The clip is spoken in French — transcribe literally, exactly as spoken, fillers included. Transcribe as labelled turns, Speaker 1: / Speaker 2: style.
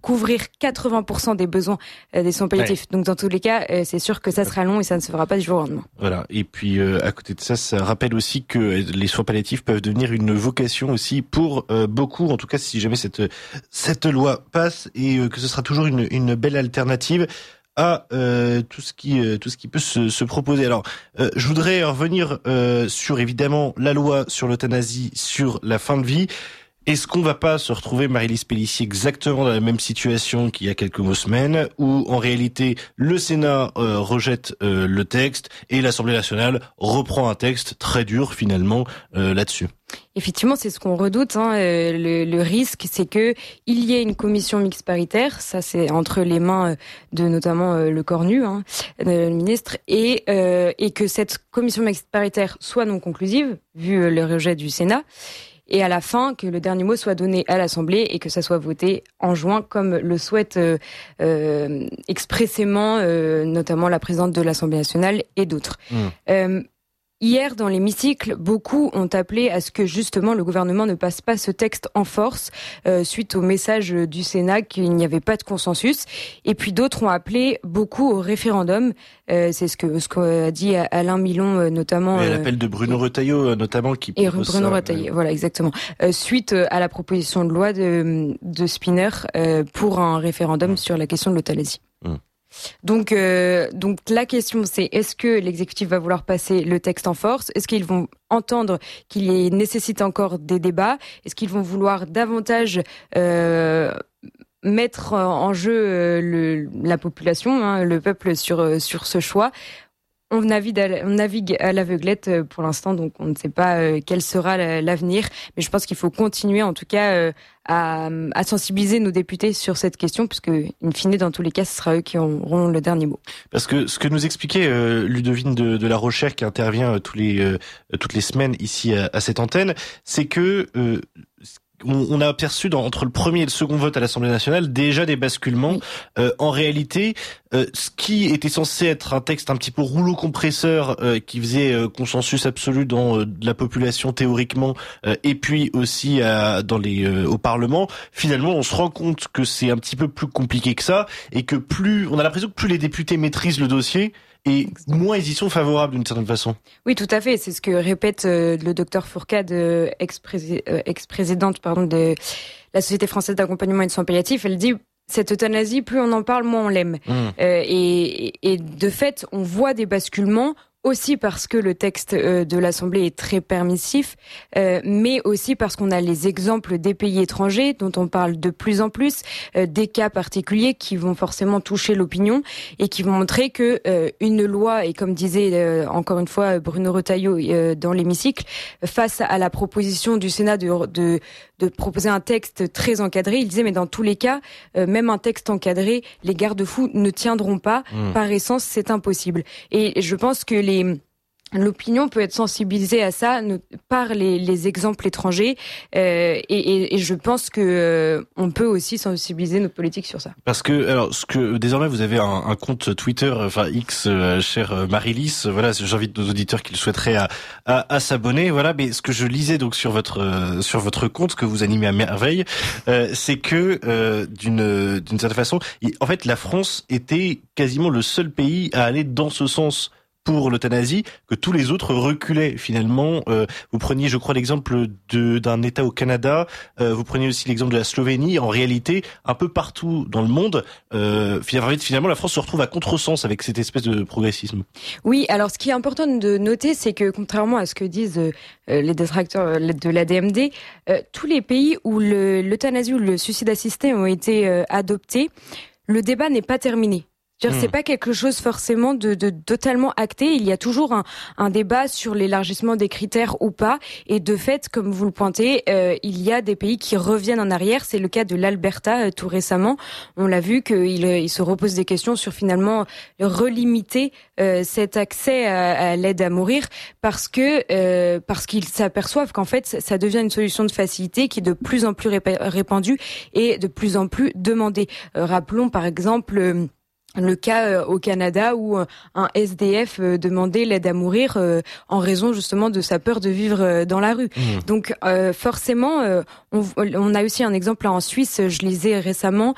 Speaker 1: couvrir quatre-vingts pour cent des besoins euh, des soins palliatifs. Ouais. Donc dans tous les cas, euh, c'est sûr que ça sera long et ça ne se fera pas du jour au lendemain.
Speaker 2: Voilà. Et puis euh, à côté de ça, ça rappelle aussi que les soins palliatifs peuvent devenir une vocation aussi pour euh, beaucoup. En tout cas, si jamais cette cette loi passe et euh, que ce sera toujours une une belle alternative à euh, tout ce qui euh, tout ce qui peut se, se proposer. Alors, euh, je voudrais revenir euh, sur évidemment la loi sur l'euthanasie, sur la fin de vie. Est-ce qu'on va pas se retrouver, Marylis Pélissier, exactement dans la même situation qu'il y a quelques semaines, où en réalité le Sénat euh, rejette euh, le texte et l'Assemblée nationale reprend un texte très dur finalement euh, là-dessus?
Speaker 1: Effectivement, c'est ce qu'on redoute. Hein. Euh, le, le risque, c'est que il y ait une commission mixte paritaire. Ça, c'est entre les mains de notamment euh, le Cornu, hein, le ministre, et euh, et que cette commission mixte paritaire soit non conclusive, vu le rejet du Sénat. Et à la fin, que le dernier mot soit donné à l'Assemblée et que ça soit voté en juin, comme le souhaite euh, euh, expressément, euh, notamment la présidente de l'Assemblée nationale et d'autres. Mmh. Euh, Hier, dans l'hémicycle, beaucoup ont appelé à ce que justement le gouvernement ne passe pas ce texte en force euh, suite au message du Sénat qu'il n'y avait pas de consensus. Et puis d'autres ont appelé beaucoup au référendum. Euh, c'est ce que ce qu'a dit Alain Milon euh, notamment.
Speaker 2: Et l'appel de Bruno euh, Retailleau notamment qui.
Speaker 1: Et Bruno Retailleau, ouais. Voilà exactement. Euh, suite à la proposition de loi de, de Spinner euh, pour un référendum mmh. sur la question de l'euthanasie. Mmh. Donc, euh, donc la question c'est est-ce que l'exécutif va vouloir passer le texte en force? Est-ce qu'ils vont entendre qu'il y nécessite encore des débats? Est-ce qu'ils vont vouloir davantage euh, mettre en jeu euh, le, la population, hein, le peuple sur sur ce choix? On navigue, à, on navigue à l'aveuglette pour l'instant, donc on ne sait pas euh, quel sera l'avenir. Mais je pense qu'il faut continuer, en tout cas, euh, à, à sensibiliser nos députés sur cette question, puisque, in fine, dans tous les cas, ce sera eux qui auront le dernier mot.
Speaker 2: Parce que ce que nous expliquait euh, Ludovine de, de la Rochère, qui intervient euh, tous les, euh, toutes les semaines ici à, à cette antenne, c'est que... Euh, on a aperçu dans, entre le premier et le second vote à l'Assemblée nationale déjà des basculements. Oui. Euh, en réalité, euh, ce qui était censé être un texte un petit peu rouleau compresseur euh, qui faisait euh, consensus absolu dans euh, la population théoriquement euh, et puis aussi à, dans les euh, au Parlement, finalement on se rend compte que c'est un petit peu plus compliqué que ça et que plus on a l'impression que plus les députés maîtrisent le dossier, et moins ils y sont favorables d'une certaine façon.
Speaker 1: Oui, tout à fait. C'est ce que répète euh, le docteur Fourcade, euh, ex-pré- euh, ex-présidente pardon, de la Société française d'accompagnement et de soins palliatifs. Elle dit cette euthanasie, plus on en parle, moins on l'aime. Mmh. Euh, et, et de fait, on voit des basculements. Aussi parce que le texte euh, de l'Assemblée est très permissif, euh, mais aussi parce qu'on a les exemples des pays étrangers dont on parle de plus en plus, euh, des cas particuliers qui vont forcément toucher l'opinion et qui vont montrer que euh, une loi, et comme disait euh, encore une fois Bruno Retailleau euh, dans l'hémicycle, face à la proposition du Sénat de, de, de proposer un texte très encadré, il disait mais dans tous les cas, euh, même un texte encadré, les garde-fous ne tiendront pas. Mmh. Par essence, c'est impossible. Et je pense que les L'opinion peut être sensibilisée à ça par les, les exemples étrangers euh, et, et, et je pense que euh, on peut aussi sensibiliser nos politiques sur ça.
Speaker 2: Parce que alors ce que désormais vous avez un, un compte Twitter, enfin X, euh, cher Marylis, voilà, j'invite nos auditeurs qui le souhaiteraient à, à, à s'abonner, voilà. Mais ce que je lisais donc sur votre euh, sur votre compte que vous animez à merveille, euh, c'est que euh, d'une d'une certaine façon, en fait, la France était quasiment le seul pays à aller dans ce sens pour l'euthanasie, que tous les autres reculaient finalement. Euh, vous preniez, je crois, l'exemple de, d'un État au Canada, euh, vous preniez aussi l'exemple de la Slovénie. En réalité, un peu partout dans le monde, euh, finalement, la France se retrouve à contresens avec cette espèce de progressisme.
Speaker 1: Oui, alors ce qui est important de noter, c'est que contrairement à ce que disent euh, les détracteurs de l'A D M D, euh, tous les pays où le, l'euthanasie ou le suicide assisté ont été euh, adoptés, le débat n'est pas terminé. C'est-à-dire, mmh. c'est pas quelque chose forcément de, de totalement acté. Il y a toujours un, un débat sur l'élargissement des critères ou pas. Et de fait, comme vous le pointez, euh, il y a des pays qui reviennent en arrière. C'est le cas de l'Alberta euh, tout récemment. On l'a vu qu'il il se repose des questions sur finalement relimiter euh, cet accès à, à l'aide à mourir parce que euh, parce qu'ils s'aperçoivent qu'en fait ça devient une solution de facilité qui est de plus en plus répandue et de plus en plus demandée. Euh, rappelons par exemple euh, le cas euh, au Canada où euh, un S D F euh, demandait l'aide à mourir euh, en raison justement de sa peur de vivre euh, dans la rue. Mmh. Donc euh, forcément, euh, on, on a aussi un exemple là en Suisse, je lisais récemment,